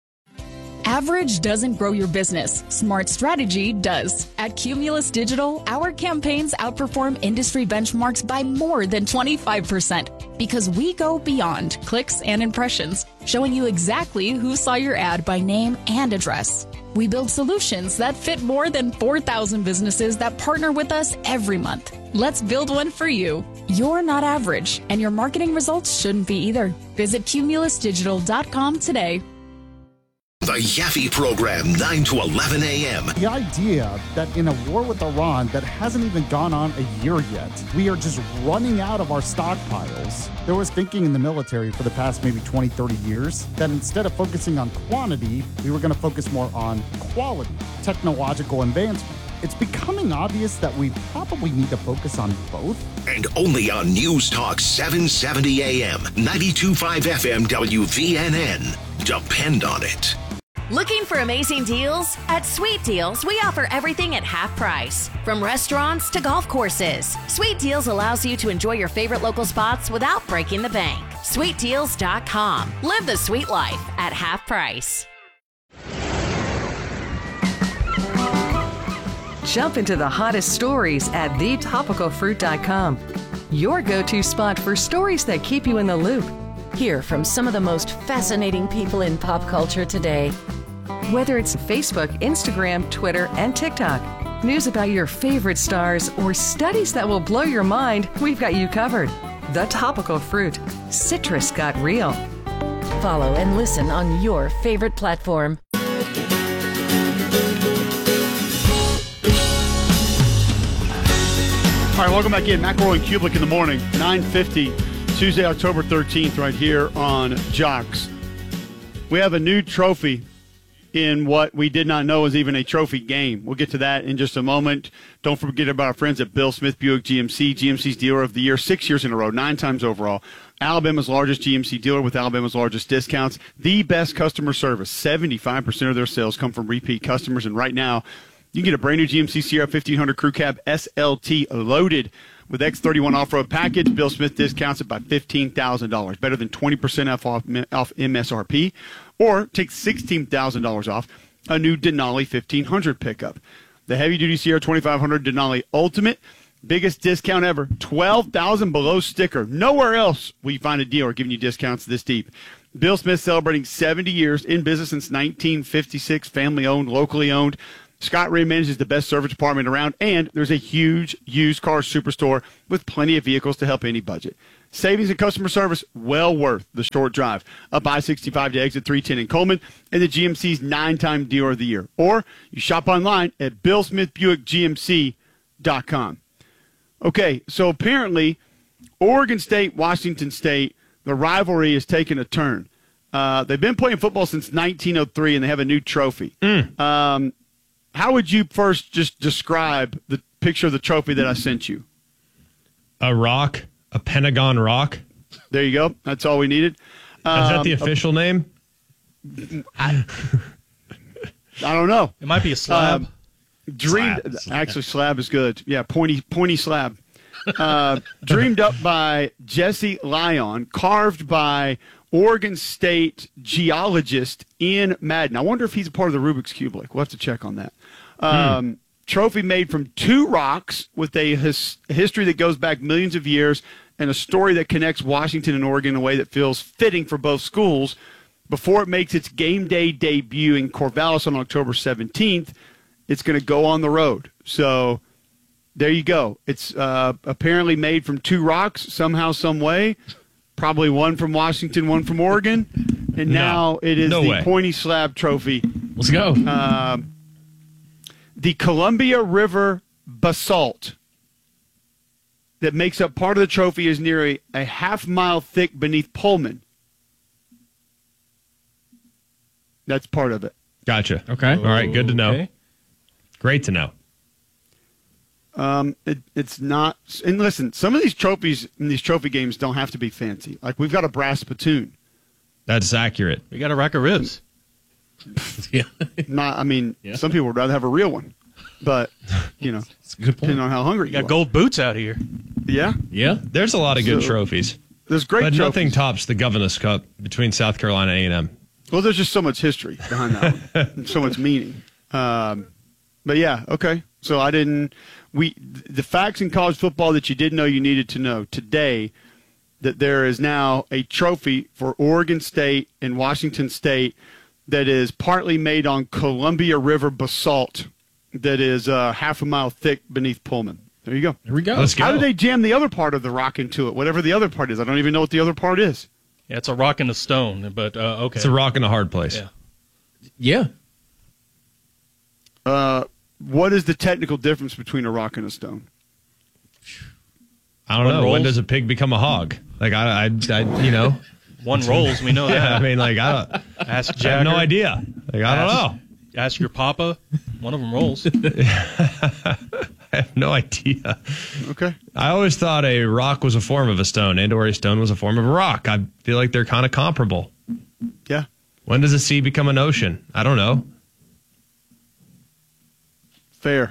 Average doesn't grow your business. Smart strategy does. At Cumulus Digital, our campaigns outperform industry benchmarks by more than twenty-five percent because we go beyond clicks and impressions, showing you exactly who saw your ad by name and address. We build solutions that fit more than four thousand businesses that partner with us every month. Let's build one for you. You're not average, and your marketing results shouldn't be either. Visit cumulus digital dot com today. The Yaffe Program, nine to eleven a.m. The idea that in a war with Iran that hasn't even gone on a year yet, we are just running out of our stockpiles. There was thinking in the military for the past maybe twenty, thirty years that instead of focusing on quantity, we were going to focus more on quality, technological advancement. It's becoming obvious that we probably need to focus on both. And only on News Talk seven seventy a.m., ninety-two point five F M W V N N. Depend on it. Looking for amazing deals? At Sweet Deals, we offer everything at half price. From restaurants to golf courses, Sweet Deals allows you to enjoy your favorite local spots without breaking the bank. sweet deals dot com. Live the sweet life at half price. Jump into the hottest stories at the topical fruit dot com. Your go-to spot for stories that keep you in the loop. Hear from some of the most fascinating people in pop culture today. Whether it's Facebook, Instagram, Twitter, and TikTok, news about your favorite stars, or studies that will blow your mind, we've got you covered. The Topical Fruit. Citrus got real. Follow and listen on your favorite platform. All right, welcome back in. McElroy and Kublik in the morning, nine fifty, Tuesday, October thirteenth, right here on Jocks. We have a new trophy in what we did not know was even a trophy game. We'll get to that in just a moment. Don't forget about our friends at Bill Smith Buick G M C, G M C's Dealer of the Year, six years in a row, nine times overall. Alabama's largest G M C dealer with Alabama's largest discounts. The best customer service. seventy-five percent of their sales come from repeat customers, and right now, You can get a brand new G M C Sierra fifteen hundred Crew Cab S L T loaded with X thirty-one off-road package. Bill Smith discounts it by fifteen thousand dollars, better than twenty percent off, off off M S R P, or take sixteen thousand dollars off a new Denali fifteen hundred pickup. The heavy-duty Sierra twenty-five hundred Denali Ultimate, biggest discount ever, twelve thousand dollars below sticker. Nowhere else will you find a dealer giving you discounts this deep. Bill Smith celebrating seventy years in business since nineteen fifty-six, family-owned, locally owned. Scott Ray manages the best service department around, and there's a huge used car superstore with plenty of vehicles to help any budget. Savings and customer service well worth the short drive. Up I sixty-five to exit three ten in Coleman, and the G M C's nine-time Dealer of the Year. Or you shop online at bill smith buick g m c dot com. Okay, so apparently Oregon State, Washington State, the rivalry has taken a turn. Uh, they've been playing football since nineteen oh three, and they have a new trophy. Mm. Um, how would you first just describe the picture of the trophy that I sent you? A rock, a Pentagon rock. There you go. That's all we needed. Um, Is that the official a, name? I, I don't know. It might be a slab. Um, dreamed, Slab. Actually, slab is good. Yeah, pointy, pointy slab. Uh, dreamed up by Jesse Lyon, carved by Oregon State geologist Ian Madden. I wonder if he's a part of the Rubik's Cube. Like, we'll have to check on that. Um, hmm. Trophy made from two rocks with a his, history that goes back millions of years and a story that connects Washington and Oregon in a way that feels fitting for both schools. Before it makes its game day debut in Corvallis on October seventeenth, it's going to go on the road. So there you go. It's uh, apparently made from two rocks somehow, some way. Probably one from Washington, one from Oregon. And No. now it is No the way. pointy slab trophy. Let's go. Uh, the Columbia River basalt that makes up part of the trophy is nearly a half mile thick beneath Pullman. That's part of it. Gotcha. Okay. All right. Good to know. Okay. Great to know. Um, it, it's not. And listen, some of these trophies in these trophy games don't have to be fancy. Like, we've got a brass spittoon. That's accurate. We got a rack of ribs. Yeah. Not. I mean, Yeah. some people would rather have a real one, but you know, That's a good point. depending on how hungry We you got are. gold boots out here. Yeah, Yeah. There's a lot of good So- trophies. there's great But trophies. nothing tops the Governor's Cup between South Carolina A and M. Well, there's just so much history behind that one, and so much meaning. Um, but yeah, okay. So I didn't. We the facts in college football that you didn't know you needed to know today. That there is now a trophy for Oregon State and Washington State that is partly made on Columbia River basalt that is uh, half a mile thick beneath Pullman. There you go. There we go. Let's go. How did they jam the other part of the rock into it? Whatever the other part is, I don't even know what the other part is. Yeah, it's a rock and a stone, but uh, okay. It's a rock in a hard place. Yeah. Yeah. Uh, what is the technical difference between a rock and a stone? I don't One know. When rolls? does a pig become a hog? Like, I, I, I you know. One rolls, we know Yeah, that. I mean, like, I, don't, Ask I have no Jagger. idea. Like, I don't Ask- know. Ask your papa. One of them rolls. I have no idea. Okay. I always thought a rock was a form of a stone, and or a stone was a form of a rock. I feel like they're kind of comparable. Yeah. When does a sea become an ocean? I don't know. Fair.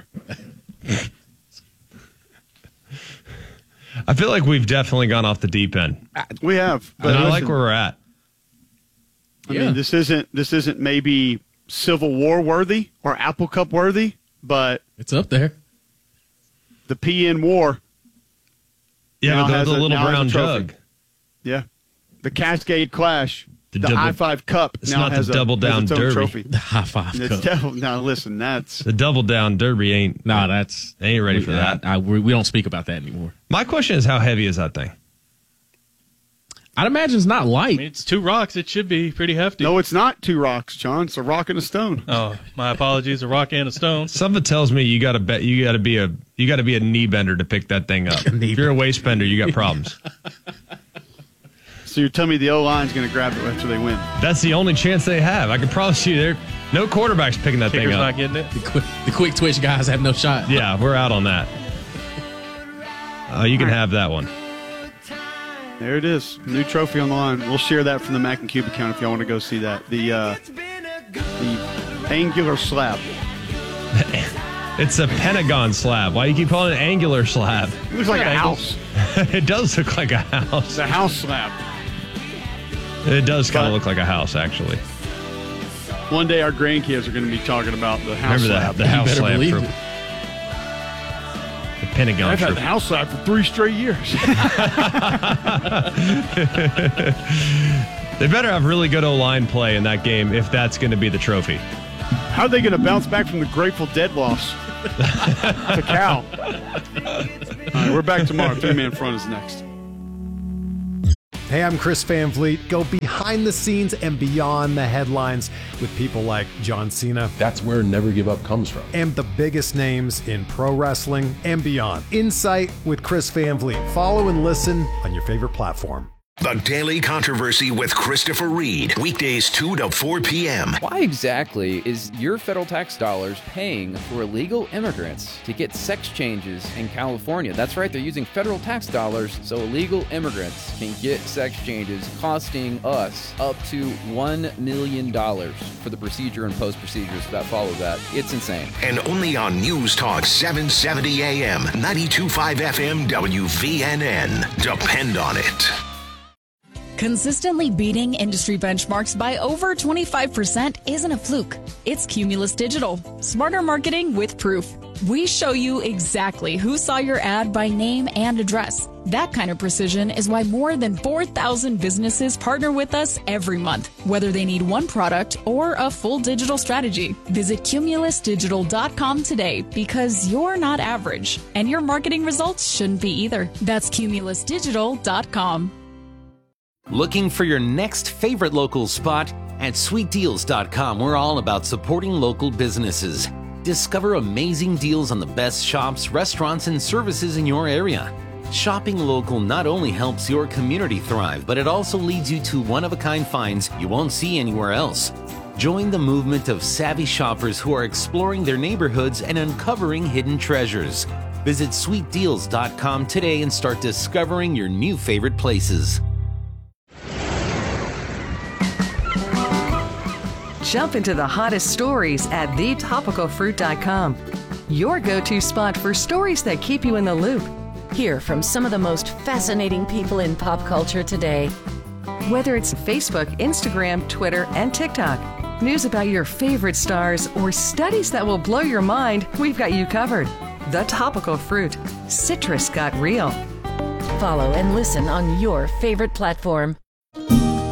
I feel like we've definitely gone off the deep end. We have. But I like listen, where we're at. I Yeah. mean, this isn't this isn't maybe Civil War worthy or Apple Cup worthy, but It's up there. the P N War. Yeah, now but the, has the a- little now has a brown trophy. jug. Yeah. The Cascade Clash. The The, double- High Five Cup. It's now not the has a, Double has Down its own Derby. Trophy. The high five It's cup. devil, now listen, that's The double down derby ain't No, that's ain't ready for we, that. I, I, we we don't speak about that anymore. My question is, how heavy is that thing? I'd imagine it's not I light. mean, it's two rocks. It should be pretty hefty. no, it's not two rocks, John. It's a rock and a stone. Oh, my apologies. A rock and a stone. Something tells me you got to bet you got to be a you got to be a knee bender to pick that thing up. If you're a waist bender, you got problems. So you're telling me the O line's going to grab it after they win? That's the only chance they have. I can promise you, there no quarterback's picking that Kicker's thing not up. getting it. The quick, the quick twitch guys have no shot. Yeah, we're out on that. Uh, you can have that one. There it is. New trophy on the line. We'll share that from the Mac and Cube account if y'all want to go see that. The uh, the angular slab. It's a pentagon slab. Why do you keep calling it an angular slab? It looks like a house. It does look like a house. It's a house slab. It does kind of look like a house, actually. One day our grandkids are going to be talking about the house Remember slab. that, the house slab believe from it. the Pentagon. I've had troop. the house slab for three straight years. They better have really good O-line play in that game if that's going to be the trophy. How are they going to bounce back from the Grateful Dead loss to Cal? All right, we're back tomorrow. Three Man Front is next. Hey, I'm Chris Van Vliet. Go behind the scenes and beyond the headlines with people like John Cena. That's where Never Give Up comes from. And the biggest names in pro wrestling and beyond. Insight with Chris Van Vliet. Follow and listen on your favorite platform. The Daily Controversy with Christopher Reed. Weekdays two to four p.m. Why exactly is your federal tax dollars paying for illegal immigrants to get sex changes in California? That's right, they're using federal tax dollars so illegal immigrants can get sex changes, costing us up to one million dollars for the procedure and post-procedures that follow that. It's insane. And only on News Talk seven seventy A M, ninety-two point five F M W V N N. Depend on it. Consistently beating industry benchmarks by over twenty-five percent isn't a fluke. It's Cumulus Digital. Smarter marketing with proof. We show you exactly who saw your ad by name and address. That kind of precision is why more than four thousand businesses partner with us every month, whether they need one product or a full digital strategy. Visit cumulus digital dot com today because you're not average, and your marketing results shouldn't be either. That's cumulus digital dot com. Looking for your next favorite local spot? At sweet deals dot com, we're all about supporting local businesses. Discover amazing deals on the best shops, restaurants, and services in your area. Shopping local not only helps your community thrive, but it also leads you to one-of-a-kind finds you won't see anywhere else. Join the movement of savvy shoppers who are exploring their neighborhoods and uncovering hidden treasures. Visit sweet deals dot com today and start discovering your new favorite places. Jump into the hottest stories at the topical fruit dot com. Your go-to spot for stories that keep you in the loop. Hear from some of the most fascinating people in pop culture today. Whether it's Facebook, Instagram, Twitter, and TikTok, news about your favorite stars, or studies that will blow your mind, we've got you covered. The Topical Fruit. Citrus got real. Follow and listen on your favorite platform.